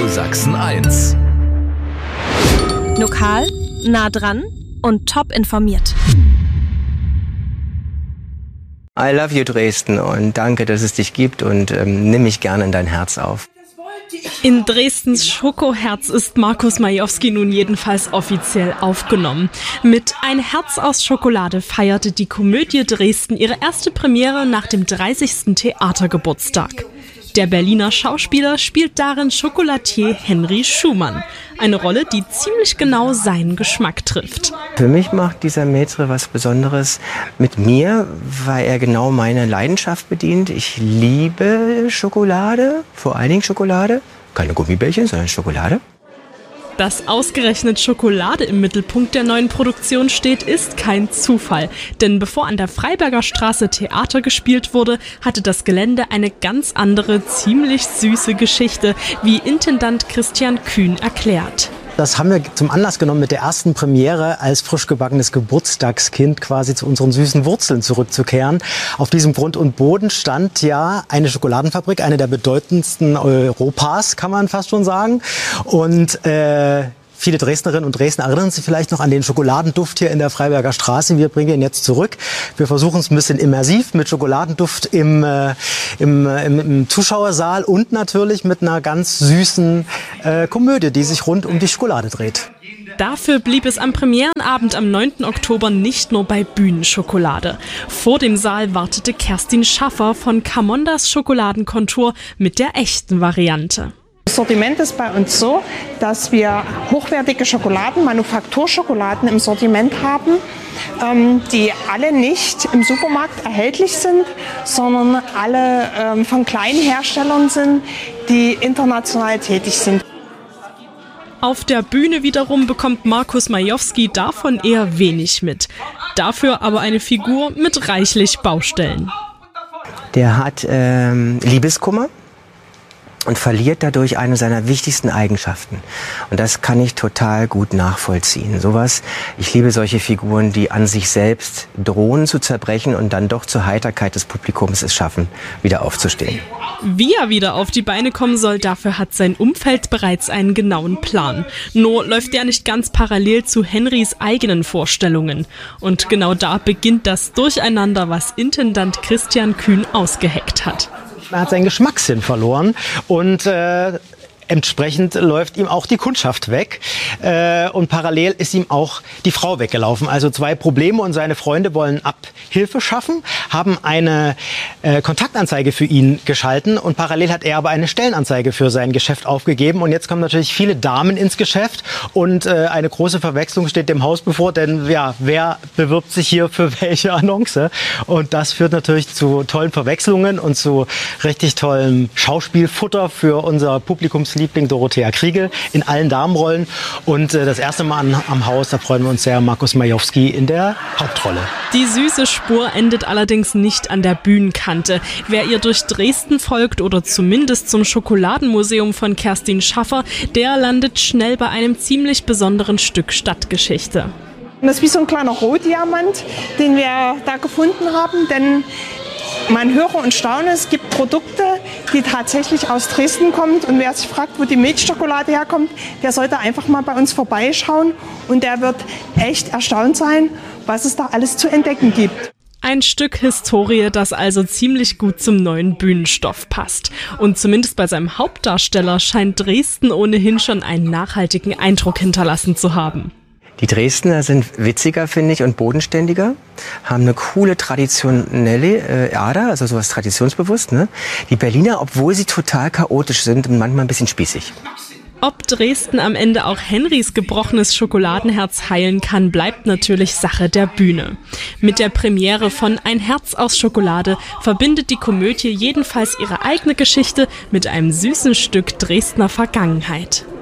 Sachsen 1. Lokal, nah dran und top informiert. I love you, Dresden, und danke, dass es dich gibt, und nimm mich gerne in dein Herz auf. In Dresdens Schokoherz ist Markus Majowski nun jedenfalls offiziell aufgenommen. Mit Ein Herz aus Schokolade feierte die Komödie Dresden ihre erste Premiere nach dem 30. Theatergeburtstag. Der Berliner Schauspieler spielt darin Chocolatier Henry Schumann. Eine Rolle, die ziemlich genau seinen Geschmack trifft. Für mich macht dieser Maître was Besonderes mit mir, weil er genau meine Leidenschaft bedient. Ich liebe Schokolade, vor allen Dingen Schokolade. Keine Gummibärchen, sondern Schokolade. Dass ausgerechnet Schokolade im Mittelpunkt der neuen Produktion steht, ist kein Zufall. Denn bevor an der Freiberger Straße Theater gespielt wurde, hatte das Gelände eine ganz andere, ziemlich süße Geschichte, wie Intendant Christian Kühn erklärt. Das haben wir zum Anlass genommen, mit der ersten Premiere als frisch gebackenes Geburtstagskind quasi zu unseren süßen Wurzeln zurückzukehren. Auf diesem Grund und Boden stand ja eine Schokoladenfabrik, eine der bedeutendsten Europas, kann man fast schon sagen. Und viele Dresdnerinnen und Dresdner erinnern sich vielleicht noch an den Schokoladenduft hier in der Freiberger Straße. Wir bringen ihn jetzt zurück. Wir versuchen es ein bisschen immersiv mit Schokoladenduft im Zuschauersaal und natürlich mit einer ganz süßen Komödie, die sich rund um die Schokolade dreht. Dafür blieb es am Premierenabend am 9. Oktober nicht nur bei Bühnenschokolade. Vor dem Saal wartete Kerstin Schaffer von Camondas Schokoladenkontur mit der echten Variante. Das Sortiment ist bei uns so, dass wir hochwertige Schokoladen, Manufakturschokoladen im Sortiment haben, die alle nicht im Supermarkt erhältlich sind, sondern alle von kleinen Herstellern sind, die international tätig sind. Auf der Bühne wiederum bekommt Markus Majowski davon eher wenig mit. Dafür aber eine Figur mit reichlich Baustellen. Der hat Liebeskummer und verliert dadurch eine seiner wichtigsten Eigenschaften. Und das kann ich total gut nachvollziehen. Ich liebe solche Figuren, die an sich selbst drohen zu zerbrechen und dann doch zur Heiterkeit des Publikums es schaffen, wieder aufzustehen. Wie er wieder auf die Beine kommen soll, dafür hat sein Umfeld bereits einen genauen Plan. Nur läuft der nicht ganz parallel zu Henrys eigenen Vorstellungen. Und genau da beginnt das Durcheinander, was Intendant Christian Kühn ausgeheckt hat. Er hat seinen Geschmackssinn verloren und entsprechend läuft ihm auch die Kundschaft weg und parallel ist ihm auch die Frau weggelaufen. Also zwei Probleme, und seine Freunde wollen Abhilfe schaffen, haben eine Kontaktanzeige für ihn geschalten, und parallel hat er aber eine Stellenanzeige für sein Geschäft aufgegeben. Und jetzt kommen natürlich viele Damen ins Geschäft und eine große Verwechslung steht dem Haus bevor, denn ja, wer bewirbt sich hier für welche Annonce? Und das führt natürlich zu tollen Verwechslungen und zu richtig tollem Schauspielfutter für unser Publikumsliebling Dorothea Kriegel in allen Damenrollen. Und das erste Mal am Haus, da freuen wir uns sehr, Markus Majowski in der Hauptrolle. Die süße Spur endet allerdings nicht an der Bühnenkante. Wer ihr durch Dresden folgt oder zumindest zum Schokoladenmuseum von Kerstin Schaffer, der landet schnell bei einem ziemlich besonderen Stück Stadtgeschichte. Das ist wie so ein kleiner Rohdiamant, den wir da gefunden haben, denn man höre und staune, es gibt Produkte, die tatsächlich aus Dresden kommen, und wer sich fragt, wo die Milchschokolade herkommt, der sollte einfach mal bei uns vorbeischauen, und der wird echt erstaunt sein, was es da alles zu entdecken gibt. Ein Stück Historie, das also ziemlich gut zum neuen Bühnenstoff passt. Und zumindest bei seinem Hauptdarsteller scheint Dresden ohnehin schon einen nachhaltigen Eindruck hinterlassen zu haben. Die Dresdner sind witziger, finde ich, und bodenständiger, haben eine coole traditionelle Ader, also sowas traditionsbewusst, ne? Die Berliner, obwohl sie total chaotisch sind und manchmal ein bisschen spießig. Ob Dresden am Ende auch Henrys gebrochenes Schokoladenherz heilen kann, bleibt natürlich Sache der Bühne. Mit der Premiere von Ein Herz aus Schokolade verbindet die Komödie jedenfalls ihre eigene Geschichte mit einem süßen Stück Dresdner Vergangenheit.